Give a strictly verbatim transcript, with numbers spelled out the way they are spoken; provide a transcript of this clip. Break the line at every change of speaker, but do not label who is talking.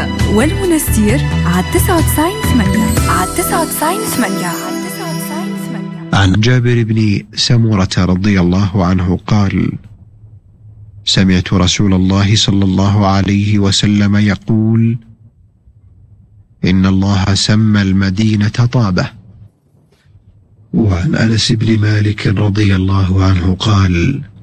والمنستير على تسعة وتسعين ثمانية على تسعة وتسعين ثمانية.
عن جابر بن سمرة رضي الله عنه قال: سمعت رسول الله صلى الله عليه وسلم يقول: إن الله سمى المدينة طابة. وعن أنس بن مالك رضي الله عنه قال: